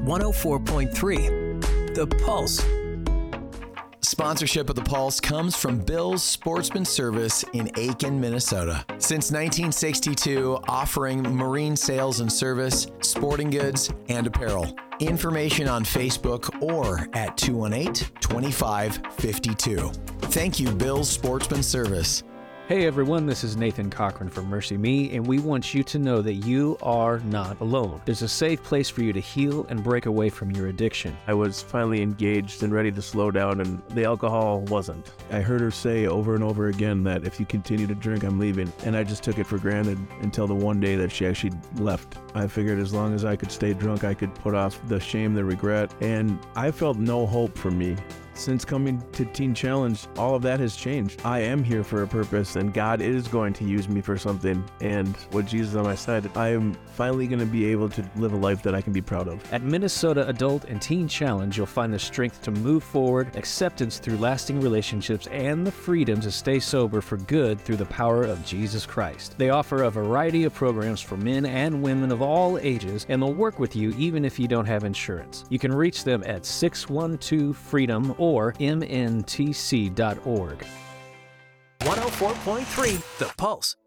104.3 The Pulse. Sponsorship of The Pulse comes from Bill's Sportsman Service in Aiken, Minnesota. Since 1962, offering marine sales and service, sporting goods, and apparel. Information on Facebook or at 218-2552. Thank you, Bill's Sportsman Service. Hey everyone, this is Nathan Cochran from Mercy Me, and we want you to know that you are not alone. There's a safe place for you to heal and break away from your addiction. I was finally engaged and ready to slow down, and the alcohol wasn't. I heard her say over and over again that if you continue to drink, I'm leaving, and I just took it for granted until the one day that she actually left. I figured as long as I could stay drunk, I could put off the shame, the regret, and I felt no hope for me. Since coming to Teen Challenge, all of that has changed. I am here for a purpose, and God is going to use me for something. And with Jesus on my side, I am finally going to be able to live a life that I can be proud of. At Minnesota Adult and Teen Challenge, you'll find the strength to move forward, acceptance through lasting relationships, and the freedom to stay sober for good through the power of Jesus Christ. They offer a variety of programs for men and women of all ages, and they'll work with you even if you don't have insurance. You can reach them at 612-FREEDOM or mntc.org. 104.3 The Pulse.